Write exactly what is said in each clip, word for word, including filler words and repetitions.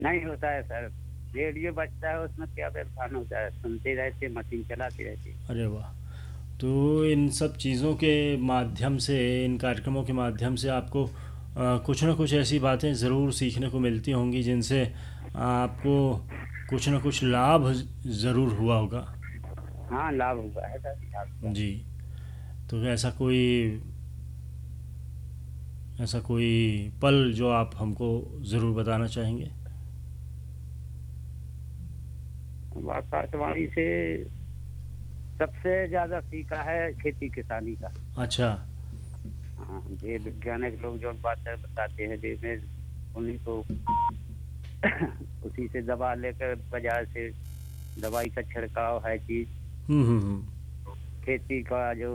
नहीं होता है सर, रेडियो बजता है उसमें क्या व्यवधान होता है, सुनते रहते, मशीन चलाते रहते। अरे वाह! तो इन सब चीज़ों के माध्यम से, इन कार्यक्रमों के माध्यम से आपको अ, कुछ ना कुछ ऐसी बातें ज़रूर सीखने को मिलती होंगी जिनसे आपको कुछ ना कुछ लाभ ज़रूर हुआ होगा। हाँ, लाभ हुआ है सर, लाभ हुआ है। जी। तो ऐसा कोई ऐसा कोई पल जो आप हमको ज़रूर बताना चाहेंगे? अब आकाशवाणी से सबसे ज्यादा सीखा है खेती किसानी का। अच्छा। हाँ, ये वैज्ञानिक लोग जो बातें बताते हैं जी, मैं उन्हीं को उसी से दवा लेकर बाजार से, दवाई का छिड़काव है चीज, हुँ, हुँ, हुँ। खेती का जो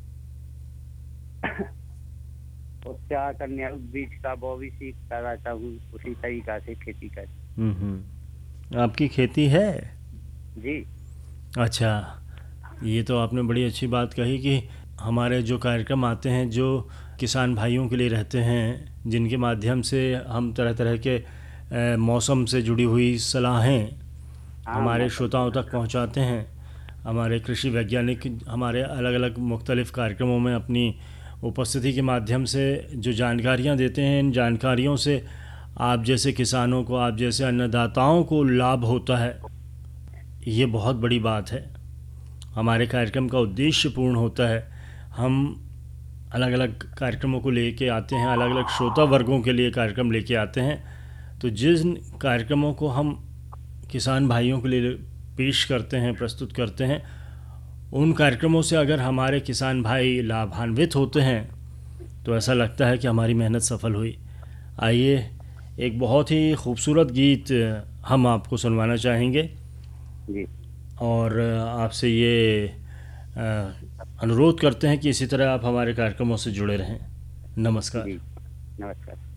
उपचार करने है, उस बीज का वो भी सीखता रहता हूँ, उसी तरीका से खेती कर। हुँ, हुँ। आपकी खेती है? जी। अच्छा। ये तो आपने बड़ी अच्छी बात कही कि हमारे जो कार्यक्रम आते हैं, जो किसान भाइयों के लिए रहते हैं, जिनके माध्यम से हम तरह तरह के अ, मौसम से जुड़ी हुई सलाहें हाँ, हमारे मौसम से। श्रोताओं तक पहुंचाते हैं। हमारे कृषि वैज्ञानिक हमारे अलग अलग मुख्तलिफ़ कार्यक्रमों में अपनी उपस्थिति के माध्यम से जो जानकारियां देते हैं, इन जानकारियों से आप जैसे किसानों को, आप जैसे अन्नदाताओं को लाभ होता है। ये बहुत बड़ी बात है। हमारे कार्यक्रम का उद्देश्य पूर्ण होता है। हम अलग अलग कार्यक्रमों को लेके आते हैं, अलग अलग श्रोता वर्गों के लिए कार्यक्रम लेके आते हैं। तो जिन कार्यक्रमों को हम किसान भाइयों के लिए पेश करते हैं, प्रस्तुत करते हैं, उन कार्यक्रमों से अगर हमारे किसान भाई लाभान्वित होते हैं तो ऐसा लगता है कि हमारी मेहनत सफल हुई। आइए, एक बहुत ही खूबसूरत गीत हम आपको सुनवाना चाहेंगे जी। और आपसे ये अ, अनुरोध करते हैं कि इसी तरह आप हमारे कार्यक्रमों से जुड़े रहें। जी। नमस्कार। नमस्कार।